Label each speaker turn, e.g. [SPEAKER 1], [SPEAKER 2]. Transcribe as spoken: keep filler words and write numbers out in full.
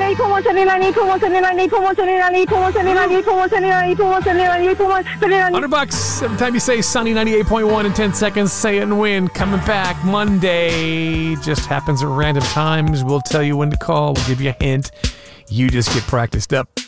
[SPEAKER 1] ninety-eight point one, seventy-nine, ninety-eight point one, seventy-nine, ninety-eight point one, seventy-nine, ninety-eight point one, seventy-nine, ninety-eight point one, seventy-nine, ninety-eight point one, seventy-nine, ninety-eight point one, seventy-nine.
[SPEAKER 2] one hundred bucks every time you say Sunny ninety-eight point one in ten seconds. Say it and win. Coming back Monday. Just happens at random times. We'll tell you when to call. We'll give you a hint. You just get practiced up.